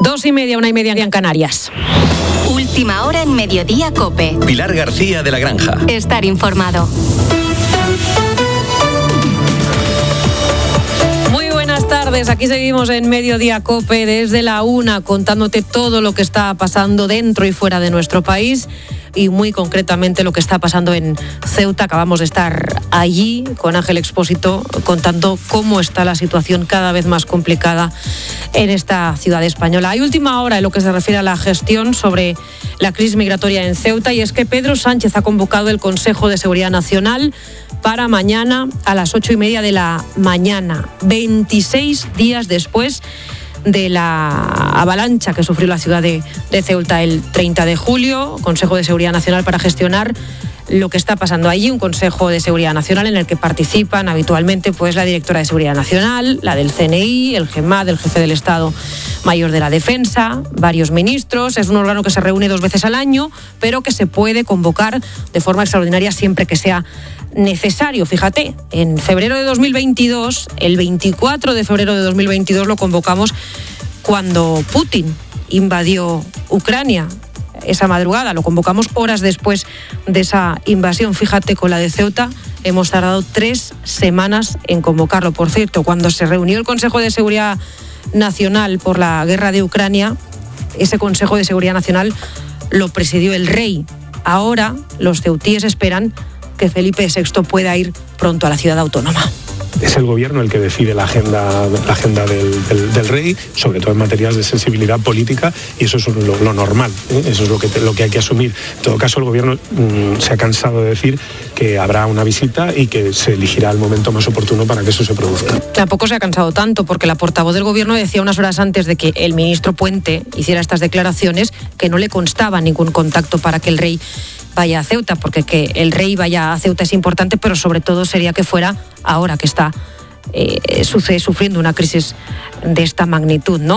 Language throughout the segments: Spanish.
2:30, 1:30 en Canarias. Última hora en Mediodía COPE. Pilar García de la Granja. Estar informado. Muy buenas tardes, aquí seguimos en Mediodía COPE desde la 1 contándote todo lo que está pasando dentro y fuera de nuestro país y muy concretamente lo que está pasando en Ceuta. Acabamos de estar allí con Ángel Expósito contando cómo está la situación cada vez más complicada en esta ciudad española. Hay última hora en lo que se refiere a la gestión sobre la crisis migratoria en Ceuta y es que Pedro Sánchez ha convocado el Consejo de Seguridad Nacional para mañana a las 8:30 de la mañana, 26 días después de la avalancha que sufrió la ciudad de Ceuta el 30 de julio, Consejo de Seguridad Nacional para gestionar lo que está pasando allí, un Consejo de Seguridad Nacional en el que participan habitualmente pues la directora de Seguridad Nacional, la del CNI, el GEMAD, el jefe del Estado Mayor de la Defensa, varios ministros. Es un órgano que se reúne 2 veces al año, pero que se puede convocar de forma extraordinaria siempre que sea necesario. Fíjate, en febrero de 2022, el 24 de febrero de 2022 lo convocamos cuando Putin invadió Ucrania. Esa madrugada lo convocamos horas después de esa invasión. Fíjate, con la de Ceuta hemos tardado 3 semanas en convocarlo. Por cierto, cuando se reunió el Consejo de Seguridad Nacional por la guerra de Ucrania, ese Consejo de Seguridad Nacional lo presidió el rey. Ahora los ceutíes esperan que Felipe VI pueda ir pronto a la ciudad autónoma. Es el gobierno el que decide la agenda del rey, sobre todo en materias de sensibilidad política, y eso es lo normal, ¿eh? Eso es lo que hay que asumir. En todo caso, el gobierno se ha cansado de decir que habrá una visita y que se elegirá el momento más oportuno para que eso se produzca. Tampoco se ha cansado tanto, porque la portavoz del gobierno decía unas horas antes de que el ministro Puente hiciera estas declaraciones que no le constaba ningún contacto para que el rey vaya a Ceuta, porque que el rey vaya a Ceuta es importante, pero sobre todo sería que fuera ahora que está sufriendo una crisis de esta magnitud, ¿no?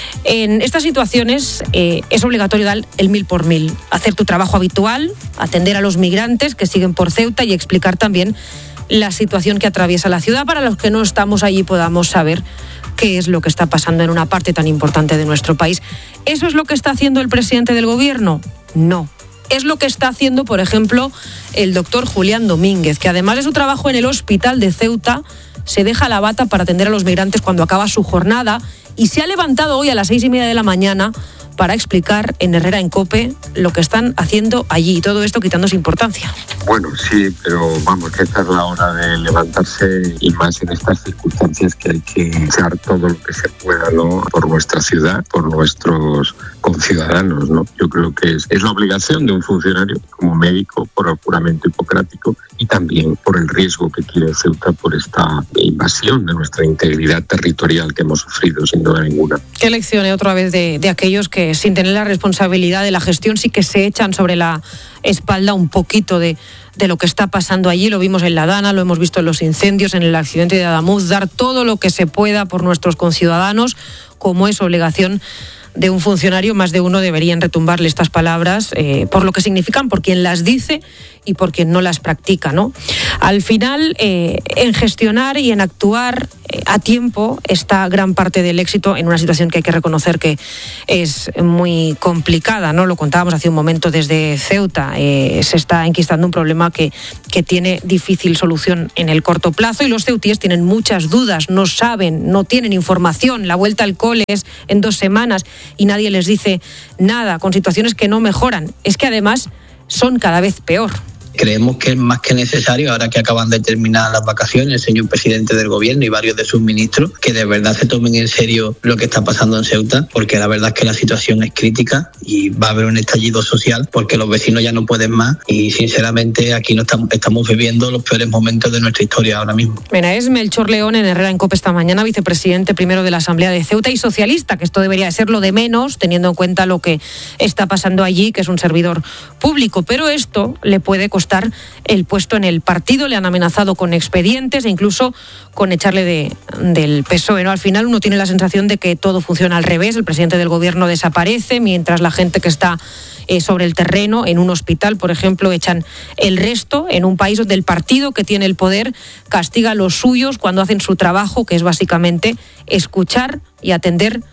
En estas situaciones es obligatorio dar el 1000 por 1000, hacer tu trabajo habitual, atender a los migrantes que siguen por Ceuta y explicar también la situación que atraviesa la ciudad para los que no estamos allí podamos saber qué es lo que está pasando en una parte tan importante de nuestro país. ¿Eso es lo que está haciendo el presidente del gobierno? No. Es lo que está haciendo, por ejemplo, el doctor Julián Domínguez, que además de su trabajo en el hospital de Ceuta, se deja la bata para atender a los migrantes cuando acaba su jornada y se ha levantado hoy a las 6:30 de la mañana para explicar en Herrera en COPE lo que están haciendo allí. Todo esto quitándose importancia. Bueno, sí, pero vamos, que esta es la hora de levantarse y más en estas circunstancias que hay que echar todo lo que se pueda, ¿no?, por nuestra ciudad, por nuestros conciudadanos, ¿no? Yo creo que es la obligación de un funcionario como médico, por el juramento hipocrático y también por el riesgo que quiere Ceuta por esta invasión de nuestra integridad territorial que hemos sufrido, sin duda ninguna. Qué lección otra vez de aquellos que sin tener la responsabilidad de la gestión sí que se echan sobre la espalda un poquito de lo que está pasando allí. Lo vimos en La Dana, lo hemos visto en los incendios, en el accidente de Adamuz. Dar todo lo que se pueda por nuestros conciudadanos, como es obligación de un funcionario. Más de uno deberían retumbarle estas palabras por lo que significan, por quien las dice y por quien no las practica, ¿no? Al final, en gestionar y en actuar a tiempo está gran parte del éxito en una situación que hay que reconocer que es muy complicada, ¿no? Lo contábamos hace un momento desde Ceuta. Se está enquistando un problema que tiene difícil solución en el corto plazo y los ceutíes tienen muchas dudas, no saben, no tienen información. La vuelta al cole es en 2 semanas y nadie les dice nada, con situaciones que no mejoran. Es que además son cada vez peor. Creemos que es más que necesario, ahora que acaban de terminar las vacaciones, el señor presidente del gobierno y varios de sus ministros, que de verdad se tomen en serio lo que está pasando en Ceuta, porque la verdad es que la situación es crítica y va a haber un estallido social porque los vecinos ya no pueden más y sinceramente aquí no estamos viviendo los peores momentos de nuestra historia ahora mismo. Es Melchor León en Herrera en COPE esta mañana, vicepresidente primero de la Asamblea de Ceuta y socialista, que esto debería ser lo de menos, teniendo en cuenta lo que está pasando allí, que es un servidor público, pero esto le puede costar el puesto en el partido. Le han amenazado con expedientes e incluso con echarle del PSOE, ¿no? Al final uno tiene la sensación de que todo funciona al revés. El presidente del gobierno desaparece, mientras la gente que está sobre el terreno, en un hospital, por ejemplo, echan el resto, en un país donde el partido que tiene el poder castiga a los suyos cuando hacen su trabajo, que es básicamente escuchar y atender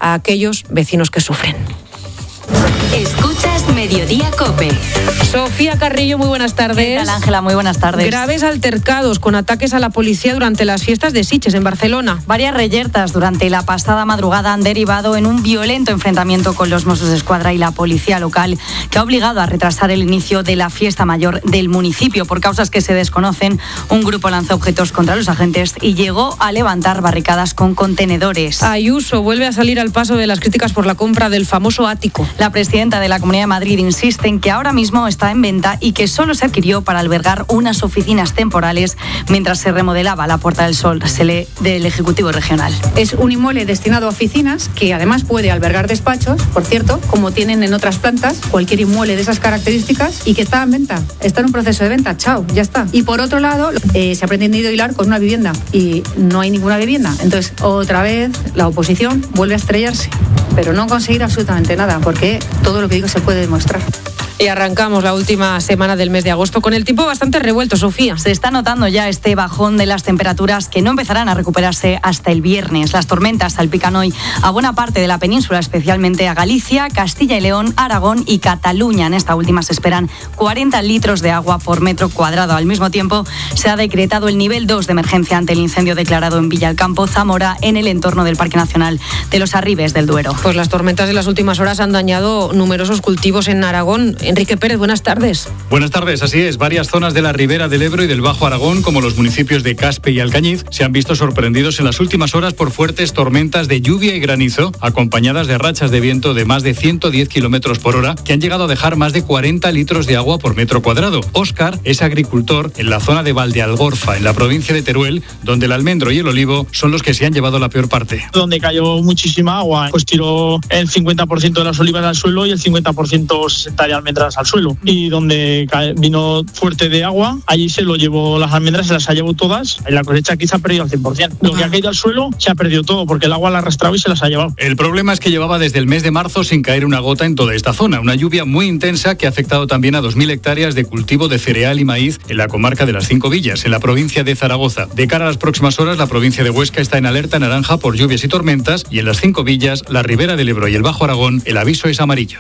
a aquellos vecinos que sufren. Escuchas Mediodía COPE. Sofía Carrillo, muy buenas tardes. ¿Qué tal, Ángela? Muy buenas tardes. Graves altercados con ataques a la policía durante las fiestas de Sitges en Barcelona. Varias reyertas durante la pasada madrugada han derivado en un violento enfrentamiento con los Mossos d'Esquadra y la policía local, que ha obligado a retrasar el inicio de la fiesta mayor del municipio. Por causas que se desconocen, un grupo lanzó objetos contra los agentes y llegó a levantar barricadas con contenedores. Ayuso vuelve a salir al paso de las críticas por la compra del famoso ático. La presidenta de la Comunidad de Madrid insiste en que ahora mismo está en venta y que solo se adquirió para albergar unas oficinas temporales mientras se remodelaba la Puerta del Sol del Ejecutivo Regional. Es un inmueble destinado a oficinas que además puede albergar despachos, por cierto, como tienen en otras plantas, cualquier inmueble de esas características, y que está en venta, está en un proceso de venta, chao, ya está. Y por otro lado, se ha pretendido hilar con una vivienda y no hay ninguna vivienda. Entonces, otra vez, la oposición vuelve a estrellarse, pero no conseguir absolutamente nada, porque todo lo que digo se puede demostrar. Y arrancamos la última semana del mes de agosto con el tiempo bastante revuelto, Sofía. Se está notando ya este bajón de las temperaturas que no empezarán a recuperarse hasta el viernes. Las tormentas salpican hoy a buena parte de la península, especialmente a Galicia, Castilla y León, Aragón y Cataluña. En esta última se esperan 40 litros de agua por metro cuadrado. Al mismo tiempo, se ha decretado el nivel 2 de emergencia ante el incendio declarado en Villalcampo, Zamora, en el entorno del Parque Nacional de los Arribes del Duero. Pues las tormentas de las últimas horas han dañado numerosos cultivos en Aragón. Enrique Pérez, buenas tardes. Buenas tardes, así es. Varias zonas de la ribera del Ebro y del Bajo Aragón, como los municipios de Caspe y Alcañiz, se han visto sorprendidos en las últimas horas por fuertes tormentas de lluvia y granizo, acompañadas de rachas de viento de más de 110 kilómetros por hora, que han llegado a dejar más de 40 litros de agua por metro cuadrado. Óscar es agricultor en la zona de Valdealgorfa, en la provincia de Teruel, donde el almendro y el olivo son los que se han llevado la peor parte. Donde cayó muchísima agua, pues tiró el 50% de las olivas al suelo y el 50% 60 de almendras al suelo. Y donde vino fuerte de agua, allí se lo llevó las almendras, se las ha llevado todas. Y la cosecha aquí se ha perdido al 100%. Lo que ha caído al suelo se ha perdido todo, porque el agua la ha arrastrado y se las ha llevado. El problema es que llevaba desde el mes de marzo sin caer una gota en toda esta zona. Una lluvia muy intensa que ha afectado también a 2.000 hectáreas de cultivo de cereal y maíz en la comarca de las Cinco Villas, en la provincia de Zaragoza. De cara a las próximas horas, la provincia de Huesca está en alerta naranja por lluvias y tormentas, y en las Cinco Villas, la ribera del Ebro y el Bajo Aragón, el aviso es amarillo.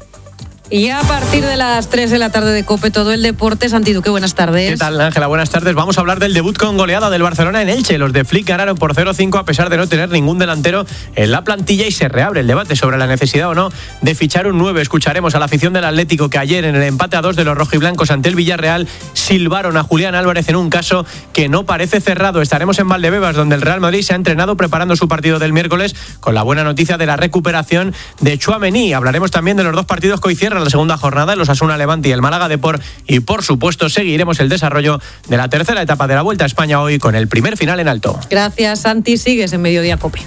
Y a partir de las 3 de la tarde de COPE, todo el deporte. Santi Duque, buenas tardes. ¿Qué tal, Ángela? Buenas tardes. Vamos a hablar del debut con goleada del Barcelona en Elche. Los de Flick ganaron por 0-5 a pesar de no tener ningún delantero en la plantilla, y se reabre el debate sobre la necesidad o no de fichar un 9. Escucharemos a la afición del Atlético, que ayer en el empate a 2 de los rojiblancos ante el Villarreal silbaron a Julián Álvarez en un caso que no parece cerrado. Estaremos en Valdebebas, donde el Real Madrid se ha entrenado preparando su partido del miércoles, con la buena noticia de la recuperación de Tchouaméni. Hablaremos también de los dos partidos que hoy cierran la segunda jornada, los Osasuna Levante y el Málaga Depor, y por supuesto seguiremos el desarrollo de la tercera etapa de la Vuelta a España hoy, con el primer final en alto. Gracias, Santi. Sigues en Mediodía COPE.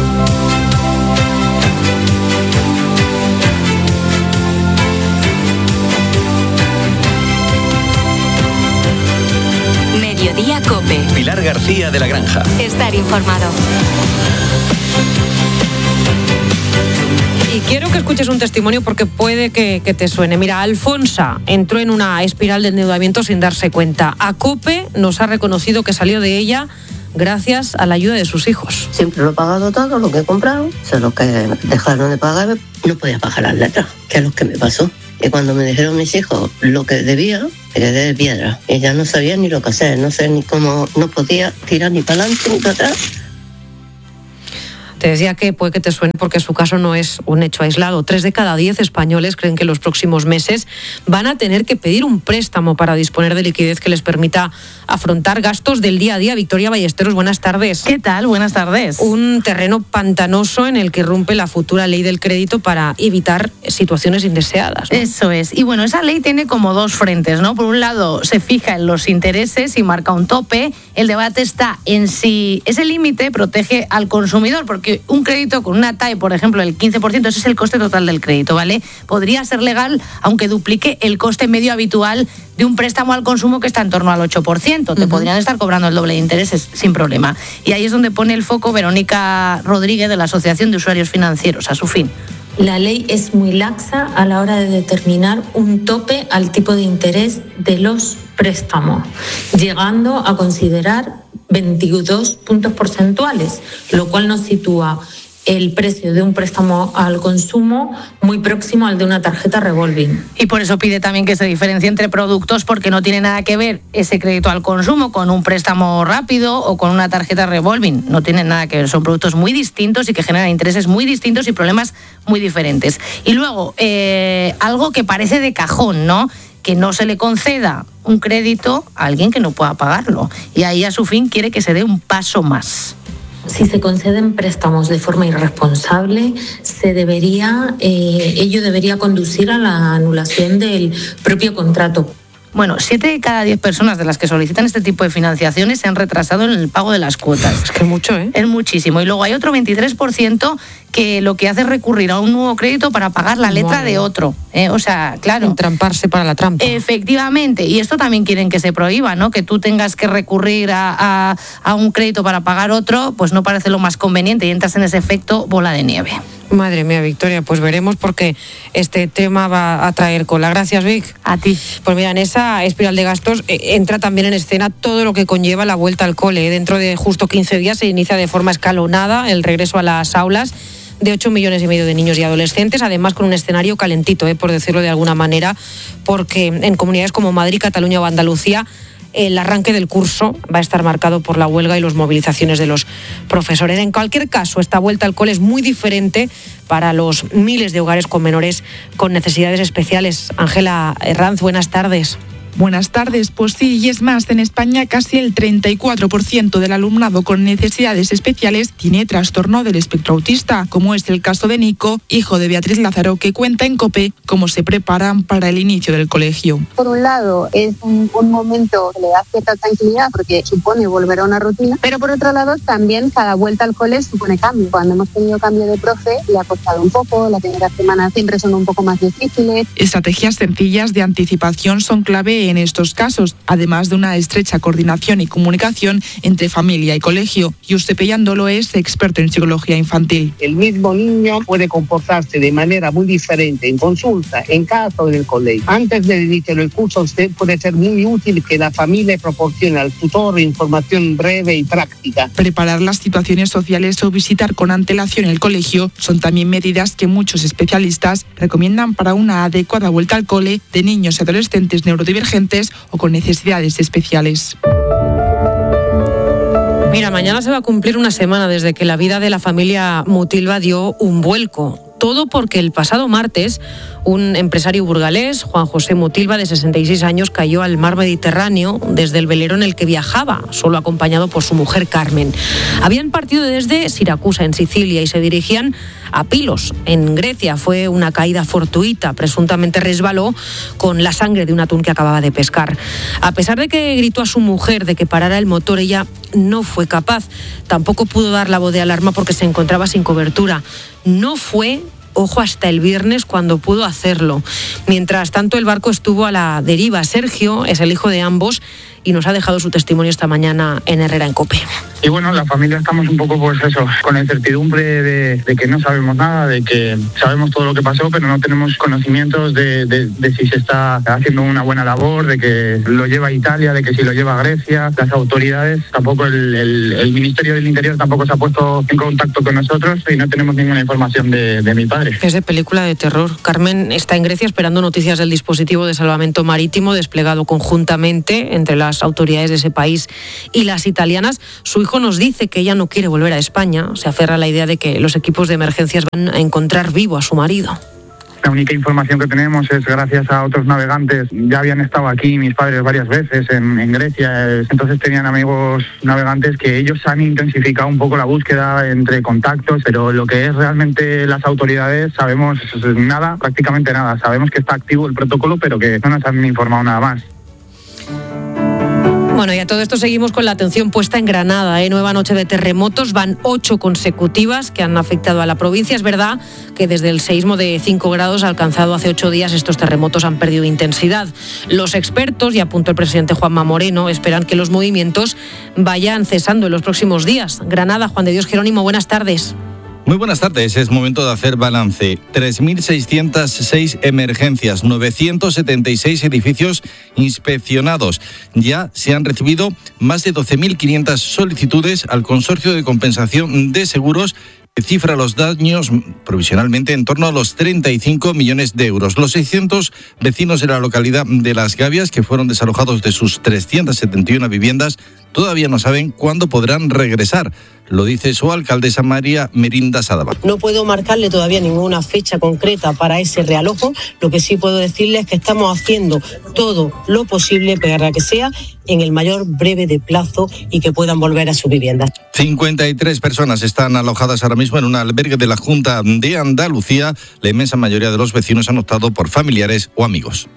Mediodía COPE. Pilar García de la Granja. Estar informado. Y quiero que escuches un testimonio porque puede que te suene. Mira, Alfonsa entró en una espiral de endeudamiento sin darse cuenta. A COPE nos ha reconocido que salió de ella gracias a la ayuda de sus hijos. Siempre lo he pagado todo, lo que he comprado. O sea, los que dejaron de pagar, no podía pagar las letras, que es lo que me pasó. Y cuando me dijeron mis hijos lo que debía, me quedé de piedra. Y ya no sabía ni lo que hacer, no sé ni cómo, no podía tirar ni para adelante ni para atrás. Te decía que puede que te suene porque su caso no es un hecho aislado. 3 de cada 10 españoles creen que en los próximos meses van a tener que pedir un préstamo para disponer de liquidez que les permita afrontar gastos del día a día. Victoria Ballesteros, buenas tardes. ¿Qué tal? Buenas tardes. Un terreno pantanoso en el que irrumpe la futura ley del crédito para evitar situaciones indeseadas, ¿no? Eso es. Y bueno, esa ley tiene como dos frentes, ¿no? Por un lado, se fija en los intereses y marca un tope. El debate está en si ese límite protege al consumidor, porque un crédito con una TAE, por ejemplo, el 15%, ese es el coste total del crédito, ¿vale? Podría ser legal, aunque duplique el coste medio habitual de un préstamo al consumo, que está en torno al 8%. Te podrían estar cobrando el doble de intereses sin problema. Y ahí es donde pone el foco Verónica Rodríguez, de la Asociación de Usuarios Financieros, a su fin. La ley es muy laxa a la hora de determinar un tope al tipo de interés de los préstamos, llegando a considerar 22 puntos porcentuales, lo cual nos sitúa el precio de un préstamo al consumo muy próximo al de una tarjeta revolving. Y por eso pide también que se diferencie entre productos, porque no tiene nada que ver ese crédito al consumo con un préstamo rápido o con una tarjeta revolving. No tienen nada que ver, son productos muy distintos y que generan intereses muy distintos y problemas muy diferentes. Y luego, algo que parece de cajón, ¿no? Que no se le conceda un crédito a alguien que no pueda pagarlo. Y ahí, a su fin, quiere que se dé un paso más. Si se conceden préstamos de forma irresponsable, ello debería conducir a la anulación del propio contrato. Bueno, 7 de cada 10 personas de las que solicitan este tipo de financiaciones se han retrasado en el pago de las cuotas. Es que es mucho, ¿eh? Es muchísimo. Y luego hay otro 23% que lo que hace es recurrir a un nuevo crédito para pagar la letra de otro. O sea, claro. Entramparse para la trampa. Efectivamente. Y esto también quieren que se prohíba, ¿no? Que tú tengas que recurrir a un crédito para pagar otro, pues no parece lo más conveniente y entras en ese efecto bola de nieve. Madre mía, Victoria, pues veremos, porque este tema va a traer cola. Gracias, Vic. A ti. Pues mira, en esa espiral de gastos entra también en escena todo lo que conlleva la vuelta al cole. Dentro de justo 15 días se inicia de forma escalonada el regreso a las aulas de 8,5 millones de niños y adolescentes, además con un escenario calentito, por decirlo de alguna manera, porque en comunidades como Madrid, Cataluña o Andalucía el arranque del curso va a estar marcado por la huelga y las movilizaciones de los profesores. En cualquier caso, esta vuelta al cole es muy diferente para los miles de hogares con menores con necesidades especiales. Ángela Herranz, buenas tardes. Buenas tardes. Pues sí, y es más, en España casi el 34% del alumnado con necesidades especiales tiene trastorno del espectro autista, como es el caso de Nico, hijo de Beatriz Lázaro, que cuenta en COPE cómo se preparan para el inicio del colegio. Por un lado, es un momento que le da cierta tranquilidad porque supone volver a una rutina, pero por otro lado también cada vuelta al cole supone cambio. Cuando hemos tenido cambio de profe le ha costado un poco, las primeras semanas siempre son un poco más difíciles. Estrategias sencillas de anticipación son clave en estos casos, además de una estrecha coordinación y comunicación entre familia y colegio. Giuseppe Iandolo es experto en psicología infantil. El mismo niño puede comportarse de manera muy diferente en consulta, en casa o en el colegio. Antes del inicio del curso puede ser muy útil que la familia proporcione al tutor información breve y práctica. Preparar las situaciones sociales o visitar con antelación el colegio son también medidas que muchos especialistas recomiendan para una adecuada vuelta al cole de niños y adolescentes neurodivergentes o con necesidades especiales. Mira, mañana se va a cumplir una semana desde que la vida de la familia Mutilva dio un vuelco. Todo porque el pasado martes un empresario burgalés, Juan José Mutilva, de 66 años, cayó al mar Mediterráneo desde el velero en el que viajaba, solo acompañado por su mujer Carmen. Habían partido desde Siracusa, en Sicilia, y se dirigían a Pilos, en Grecia. Fue una caída fortuita, presuntamente resbaló con la sangre de un atún que acababa de pescar. A pesar de que gritó a su mujer de que parara el motor, ella no fue capaz. Tampoco pudo dar la voz de alarma porque se encontraba sin cobertura. No fue, ojo, hasta el viernes cuando pudo hacerlo. Mientras tanto, el barco estuvo a la deriva. Sergio es el hijo de ambos y nos ha dejado su testimonio esta mañana en Herrera en COPE. Y bueno, la familia estamos un poco, pues eso, con la incertidumbre de que no sabemos nada, de que sabemos todo lo que pasó, pero no tenemos conocimientos de si se está haciendo una buena labor, de que lo lleva a Italia, de que si lo lleva a Grecia. Las autoridades, tampoco el Ministerio del Interior tampoco se ha puesto en contacto con nosotros y no tenemos ninguna información de mi padre. Es de película de terror. Carmen está en Grecia esperando noticias del dispositivo de salvamento marítimo desplegado conjuntamente entre las autoridades de ese país y las italianas. Su hijo nos dice que ella no quiere volver a España. Se aferra a la idea de que los equipos de emergencias van a encontrar vivo a su marido. La única información que tenemos es gracias a otros navegantes. Ya habían estado aquí mis padres varias veces en Grecia, entonces tenían amigos navegantes que ellos han intensificado un poco la búsqueda entre contactos, pero lo que es realmente las autoridades sabemos nada, prácticamente nada. Sabemos que está activo el protocolo, pero que no nos han informado nada más. Bueno, y a todo esto seguimos con la atención puesta en Granada. Nueva noche de terremotos, van 8 consecutivas que han afectado a la provincia. Es verdad que desde el seísmo de 5 grados alcanzado hace 8 días estos terremotos han perdido intensidad. Los expertos, y apuntó el presidente Juanma Moreno, esperan que los movimientos vayan cesando en los próximos días. Granada, Juan de Dios Jerónimo, buenas tardes. Muy buenas tardes, es momento de hacer balance. 3.606 emergencias, 976 edificios inspeccionados. Ya se han recibido más de 12.500 solicitudes al Consorcio de Compensación de Seguros cifra los daños provisionalmente en torno a los 35 millones de euros. Los 600 vecinos de la localidad de Las Gavias, que fueron desalojados de sus 371 viviendas, todavía no saben cuándo podrán regresar. Lo dice su alcaldesa María Merinda Sadaba. No puedo marcarle todavía ninguna fecha concreta para ese realojo. Lo que sí puedo decirles es que estamos haciendo todo lo posible para que sea en el mayor breve de plazo y que puedan volver a sus viviendas. 53 personas están alojadas ahora mismo en un albergue de la Junta de Andalucía. La inmensa mayoría de los vecinos han optado por familiares o amigos.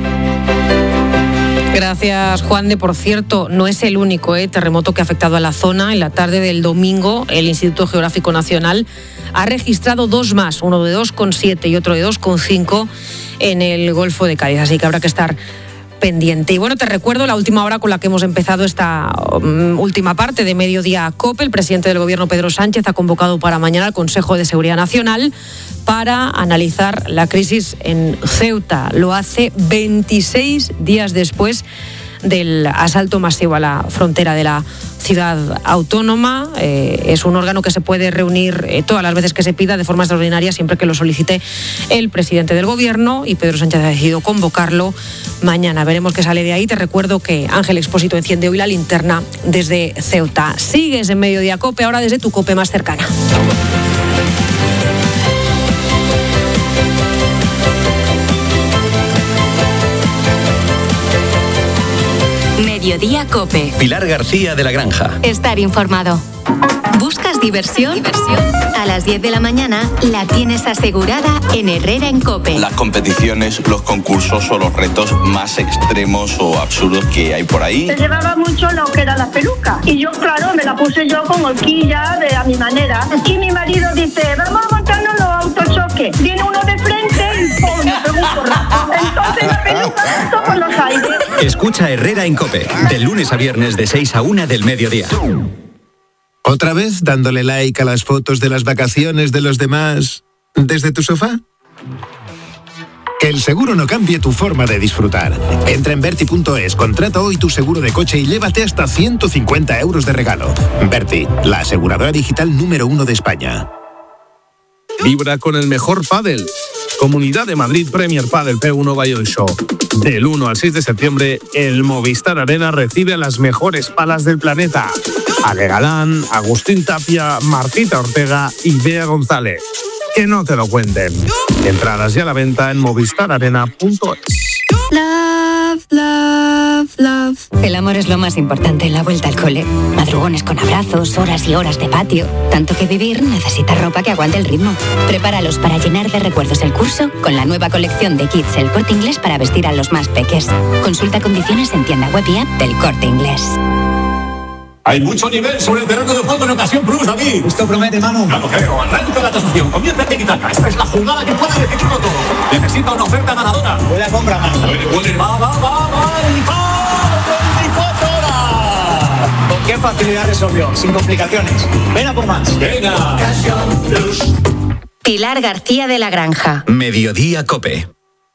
Gracias, Juan de. Por cierto, no es el único terremoto que ha afectado a la zona. En la tarde del domingo, el Instituto Geográfico Nacional ha registrado 2 más, uno de 2,7 y otro de 2,5 en el Golfo de Cádiz. Así que habrá que estar pendiente. Y bueno, te recuerdo la última hora con la que hemos empezado esta última parte de Mediodía COPE. El presidente del Gobierno, Pedro Sánchez, ha convocado para mañana el Consejo de Seguridad Nacional para analizar la crisis en Ceuta. Lo hace 26 días después del asalto masivo a la frontera de la ciudad autónoma. Es un órgano que se puede reunir todas las veces que se pida de forma extraordinaria, siempre que lo solicite el presidente del Gobierno, y Pedro Sánchez ha decidido convocarlo mañana. Veremos qué sale de ahí. Te recuerdo que Ángel Expósito enciende hoy la linterna desde Ceuta. Sigues en Mediodía COPE, ahora desde tu COPE más cercana. Mediodía COPE. Pilar García de la Granja. Estar informado. ¿Buscas diversión? A las 10 de la mañana la tienes asegurada en Herrera en COPE. Las competiciones, los concursos o los retos más extremos o absurdos que hay por ahí. Se llevaba mucho lo que era la peluca. Y yo, claro, me la puse yo con horquilla a mi manera. Y mi marido dice, vamos a montarnos los autochoques. Viene uno de frente y ¡pum! Me pegó un porrazo. Entonces la peluca saltó por los aires. Escucha Herrera en COPE, de lunes a viernes de 6 a 1 del mediodía. ¿Otra vez dándole like a las fotos de las vacaciones de los demás desde tu sofá? Que el seguro no cambie tu forma de disfrutar. Entra en Verti.es, contrata hoy tu seguro de coche y llévate hasta 150 euros de regalo. Verti, la aseguradora digital número 1 de España. Vibra con el mejor pádel. Comunidad de Madrid Premier Padel P1 Valladolid Show. Del 1 al 6 de septiembre, el Movistar Arena recibe a las mejores palas del planeta. Ale Galán, Agustín Tapia, Martita Ortega y Bea González. Que no te lo cuenten. Entradas ya a la venta en movistararena.es. Love, love, love. El amor es lo más importante en la vuelta al cole. Madrugones con abrazos, horas y horas de patio. Tanto que vivir necesita ropa que aguante el ritmo. Prepáralos para llenar de recuerdos el curso con la nueva colección de kits El Corte Inglés para vestir a los más peques. Consulta condiciones en tienda web y app del Corte Inglés. Hay mucho nivel sobre el terreno de juego en Ocasión Plus, David. Esto promete, Manu. No lo creo. Arranca la tasación. Comienza en Tiki-Taka. Esta es la jugada que puede decidirlo todo. Necesita una oferta ganadora. Buena compra, Manu. Puede. Va. ¡El 24 horas! ¿Con qué facilidad resolvió? Sin complicaciones. Ven a por más. Venga. Ocasión Plus. Pilar García de la Granja. Mediodía COPE.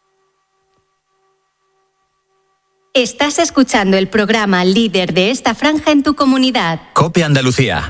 Estás escuchando el programa líder de esta franja en tu comunidad. COPE Andalucía.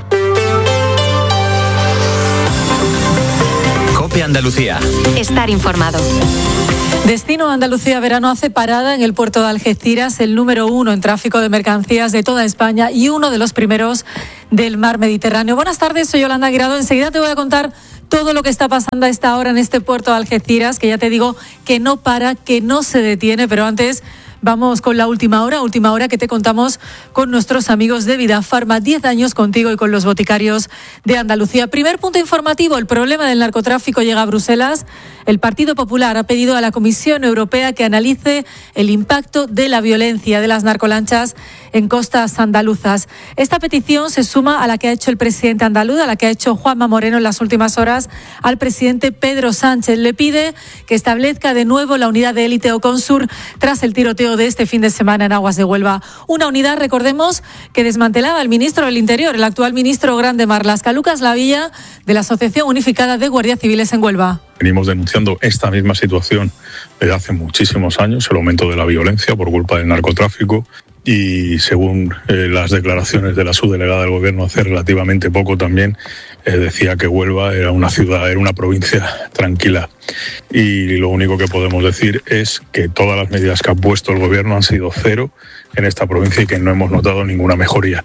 COPE Andalucía. Estar informado. Destino Andalucía Verano hace parada en el puerto de Algeciras, el número 1 en tráfico de mercancías de toda España y uno de los primeros del mar Mediterráneo. Buenas tardes, soy Yolanda Guirado. Enseguida te voy a contar todo lo que está pasando a esta hora en este puerto de Algeciras, que ya te digo que no para, que no se detiene, pero antes vamos con la última hora que te contamos con nuestros amigos de Vidafarma. 10 años contigo y con los boticarios de Andalucía. Primer punto informativo, el problema del narcotráfico llega a Bruselas. El Partido Popular ha pedido a la Comisión Europea que analice el impacto de la violencia de las narcolanchas en costas andaluzas. Esta petición se suma a la que ha hecho el presidente andaluz, a la que ha hecho Juanma Moreno en las últimas horas al presidente Pedro Sánchez. Le pide que establezca de nuevo la unidad de élite Oconsur tras el tiroteo de este fin de semana en aguas de Huelva. Una unidad, recordemos, que desmantelaba el ministro del Interior, el actual ministro Grande Marlaska. Lucas Lavilla, de la Asociación Unificada de Guardias Civiles en Huelva. Venimos denunciando esta misma situación desde hace muchísimos años, el aumento de la violencia por culpa del narcotráfico, y según las declaraciones de la subdelegada del Gobierno hace relativamente poco también, decía que Huelva era una ciudad, era una provincia tranquila. Y lo único que podemos decir es que todas las medidas que ha puesto el gobierno han sido cero en esta provincia y que no hemos notado ninguna mejoría.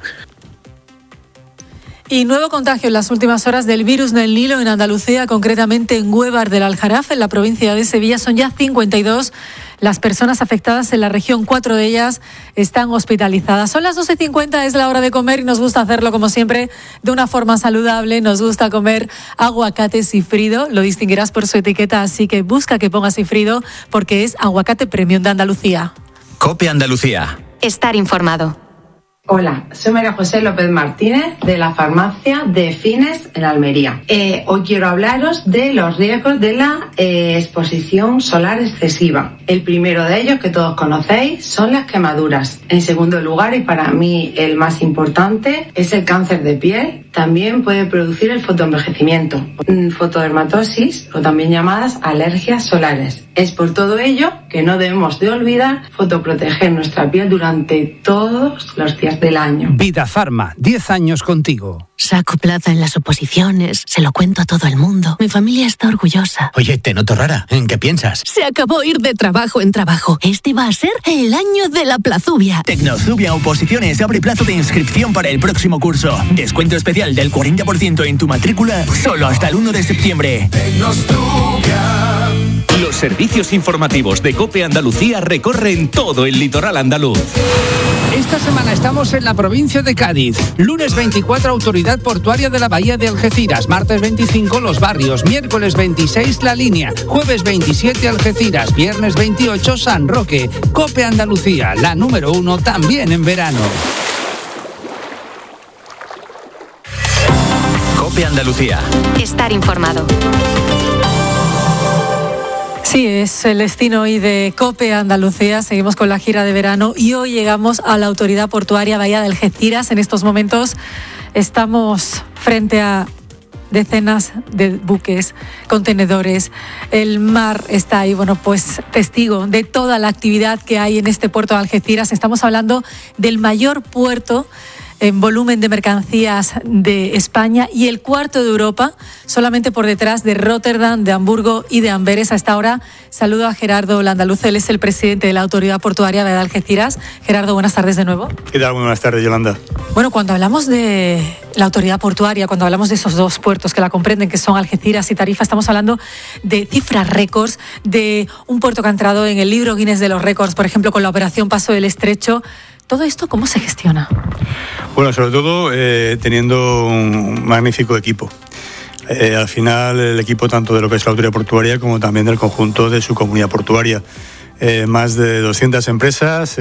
Y nuevo contagio en las últimas horas del virus del Nilo en Andalucía, concretamente en Huévar del Aljarafe, en la provincia de Sevilla. Son ya 52 las personas afectadas en la región, 4 de ellas están hospitalizadas. Son las 12:50, es la hora de comer y nos gusta hacerlo, como siempre, de una forma saludable. Nos gusta comer aguacate sifrido, lo distinguirás por su etiqueta, así que busca que ponga sifrido porque es aguacate premium de Andalucía. COPE Andalucía. Estar informado. Hola, soy María José López Martínez de la farmacia de Fines en Almería. Hoy quiero hablaros de los riesgos de la exposición solar excesiva. El primero de ellos, que todos conocéis, son las quemaduras. En segundo lugar, y para mí el más importante, es el cáncer de piel. También puede producir el fotoenvejecimiento, fotodermatosis o también llamadas alergias solares. Es por todo ello que no debemos de olvidar fotoproteger nuestra piel durante todos los días del año. Vida Pharma, 10 años contigo. Saco plaza en las oposiciones, se lo cuento a todo el mundo. Mi familia está orgullosa. Oye, te noto rara. ¿En qué piensas? Se acabó ir de trabajo en trabajo. Este va a ser el año de la plazubia. Tecnozubia Oposiciones abre plazo de inscripción para el próximo curso. Descuento especial del 40% en tu matrícula solo hasta el 1 de septiembre. Tecnozubia. Los servicios informativos de COPE Andalucía recorren todo el litoral andaluz. Esta semana estamos en la provincia de Cádiz. Lunes 24, Autoridad Portuaria de la Bahía de Algeciras. Martes 25, Los Barrios. Miércoles 26, La Línea. Jueves 27, Algeciras. Viernes 28, San Roque. COPE Andalucía, la número 1 también en verano. COPE Andalucía. Estar informado. Sí, es el destino hoy de COPE Andalucía. Seguimos con la gira de verano y hoy llegamos a la Autoridad Portuaria Bahía de Algeciras. En estos momentos estamos frente a decenas de buques, contenedores. El mar está ahí, pues testigo de toda la actividad que hay en este puerto de Algeciras. Estamos hablando del mayor puerto en volumen de mercancías de España y el cuarto de Europa, solamente por detrás de Róterdam, de Hamburgo y de Amberes. A esta hora saludo a Gerardo Landaluz, él es el presidente de la Autoridad Portuaria de Algeciras. Gerardo, buenas tardes de nuevo. ¿Qué tal? Muy buenas tardes, Yolanda. Bueno, cuando hablamos de la Autoridad Portuaria, cuando hablamos de esos dos puertos que la comprenden, que son Algeciras y Tarifa, estamos hablando de cifras récords, de un puerto que ha entrado en el libro Guinness de los récords, por ejemplo, con la operación Paso del Estrecho. ¿Todo esto cómo se gestiona? Bueno, sobre todo teniendo un magnífico equipo. Al final, el equipo tanto de lo que es la Autoridad Portuaria como también del conjunto de su comunidad portuaria. Más de 200 empresas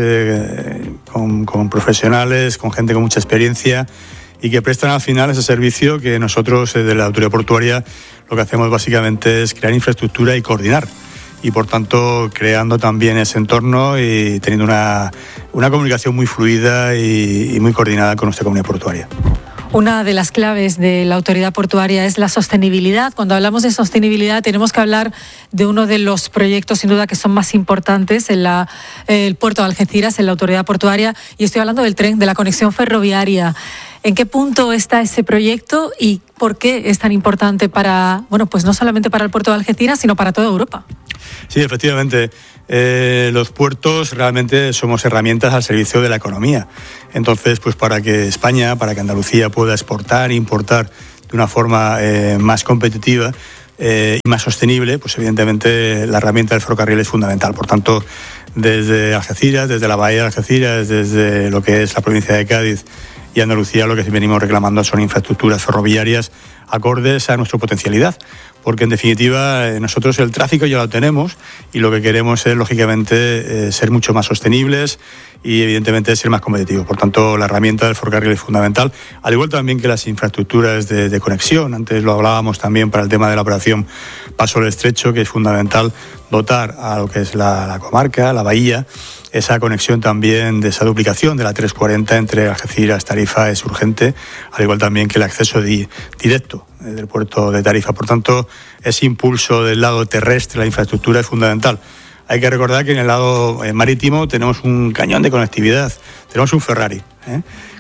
con profesionales, con gente con mucha experiencia y que prestan al final ese servicio que nosotros de la Autoridad Portuaria lo que hacemos básicamente es crear infraestructura y coordinar. Y por tanto creando también ese entorno y teniendo una comunicación muy fluida y muy coordinada con nuestra comunidad portuaria. Una de las claves de la Autoridad Portuaria es la sostenibilidad. Cuando hablamos de sostenibilidad tenemos que hablar de uno de los proyectos sin duda que son más importantes en el puerto de Algeciras, en la Autoridad Portuaria, y estoy hablando del tren, de la conexión ferroviaria. ¿En qué punto está ese proyecto y por qué es tan importante para, pues no solamente para el puerto de Algeciras, sino para toda Europa? Sí, efectivamente. Los puertos realmente somos herramientas al servicio de la economía. Entonces, pues para que España, para que Andalucía pueda exportar e importar de una forma más competitiva y más sostenible, pues evidentemente la herramienta del ferrocarril es fundamental. Por tanto, desde Algeciras, desde la Bahía de Algeciras, desde lo que es la provincia de Cádiz y Andalucía, lo que venimos reclamando son infraestructuras ferroviarias acordes a nuestra potencialidad, porque en definitiva nosotros el tráfico ya lo tenemos y lo que queremos es lógicamente ser mucho más sostenibles y evidentemente ser más competitivos. Por tanto, la herramienta del ferrocarril es fundamental, al igual también que las infraestructuras de conexión. Antes lo hablábamos también para el tema de la operación Paso del Estrecho, que es fundamental dotar a lo que es la comarca, la bahía, esa conexión también de esa duplicación de la 340 entre Algeciras, Tarifa es urgente, al igual también que el acceso directo del puerto de Tarifa. Por tanto, ese impulso del lado terrestre, la infraestructura es fundamental. Hay que recordar que en el lado marítimo tenemos un cañón de conectividad, tenemos un Ferrari,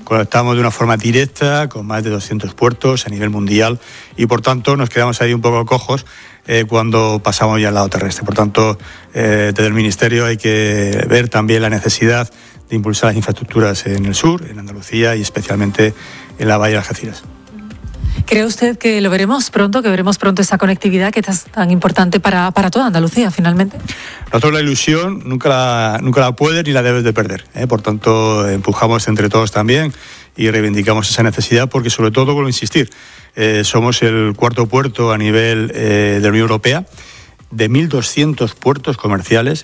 conectamos de una forma directa con más de 200 puertos a nivel mundial y por tanto nos quedamos ahí un poco cojos cuando pasamos ya al lado terrestre. Por tanto, desde el Ministerio hay que ver también la necesidad de impulsar las infraestructuras en el sur, en Andalucía y especialmente en la Bahía de Algeciras. ¿Cree usted que lo veremos pronto, que veremos pronto esa conectividad que es tan importante para toda Andalucía finalmente? Nosotros la ilusión nunca la puedes ni la debes de perder, Por tanto, empujamos entre todos también y reivindicamos esa necesidad porque sobre todo, vuelvo a insistir, somos el cuarto puerto a nivel de la Unión Europea de 1.200 puertos comerciales,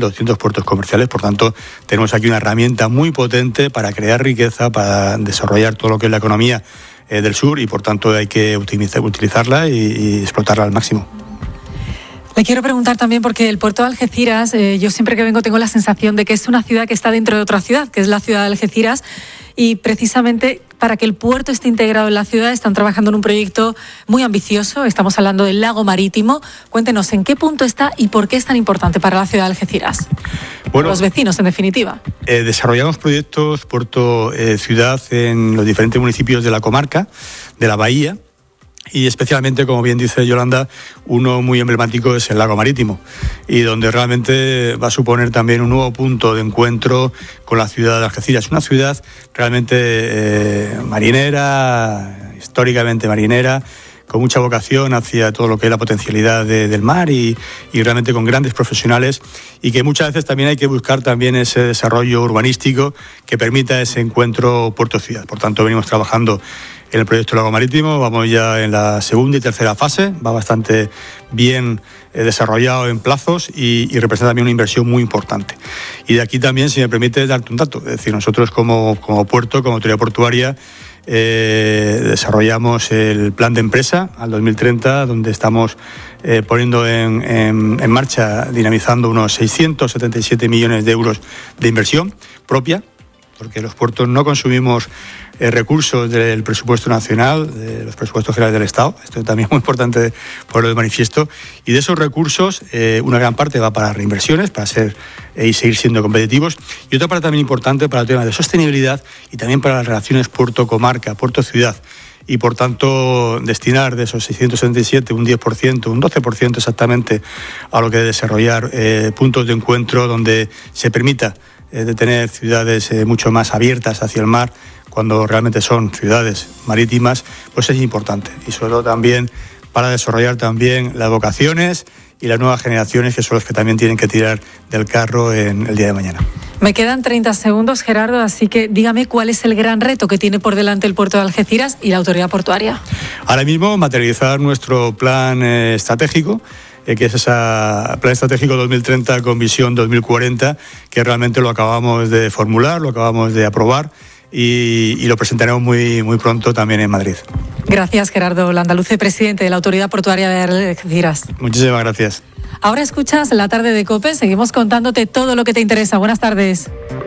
por tanto tenemos aquí una herramienta muy potente para crear riqueza, para desarrollar todo lo que es la economía del sur y por tanto hay que utilizarla y explotarla al máximo. Le quiero preguntar también porque el puerto de Algeciras, yo siempre que vengo tengo la sensación de que es una ciudad que está dentro de otra ciudad, que es la ciudad de Algeciras, y precisamente para que el puerto esté integrado en la ciudad están trabajando en un proyecto muy ambicioso. Estamos hablando del lago marítimo. Cuéntenos en qué punto está y por qué es tan importante para la ciudad de Algeciras. Bueno, los vecinos, en definitiva. Desarrollamos proyectos puerto-ciudad en los diferentes municipios de la comarca, de la bahía, y especialmente, como bien dice Yolanda, uno muy emblemático es el lago marítimo y donde realmente va a suponer también un nuevo punto de encuentro con la ciudad de Algeciras. Una ciudad realmente marinera, históricamente marinera, con mucha vocación hacia todo lo que es la potencialidad del mar y realmente con grandes profesionales y que muchas veces también hay que buscar también ese desarrollo urbanístico que permita ese encuentro puerto-ciudad. Por tanto, venimos trabajando en el proyecto Lago Marítimo, vamos ya en la segunda y tercera fase, va bastante bien desarrollado en plazos y representa también una inversión muy importante. Y de aquí también, si me permite, darte un dato, es decir, nosotros como puerto, como autoridad portuaria, desarrollamos el plan de empresa al 2030, donde estamos poniendo en marcha, dinamizando unos 677 millones de euros de inversión propia, porque los puertos no consumimos recursos del presupuesto nacional, de los presupuestos generales del Estado. Esto también es muy importante ponerlo de manifiesto. Y de esos recursos, una gran parte va para reinversiones, para ser y seguir siendo competitivos. Y otra parte también importante para el tema de sostenibilidad y también para las relaciones puerto-comarca, puerto-ciudad. Y por tanto, destinar de esos 677 un 10%, un 12% exactamente a lo que es desarrollar puntos de encuentro donde se permita de tener ciudades mucho más abiertas hacia el mar, cuando realmente son ciudades marítimas, pues es importante. Y sobre todo también para desarrollar también las vocaciones y las nuevas generaciones, que son los que también tienen que tirar del carro en el día de mañana. Me quedan 30 segundos, Gerardo, así que dígame cuál es el gran reto que tiene por delante el puerto de Algeciras y la autoridad portuaria. Ahora mismo, materializar nuestro plan estratégico, que es ese Plan Estratégico 2030 con visión 2040, que realmente lo acabamos de formular, lo acabamos de aprobar y lo presentaremos muy, muy pronto también en Madrid. Gracias, Gerardo Landaluce, presidente de la Autoridad Portuaria de Algeciras. Muchísimas gracias. Ahora escuchas La Tarde de COPE, seguimos contándote todo lo que te interesa. Buenas tardes.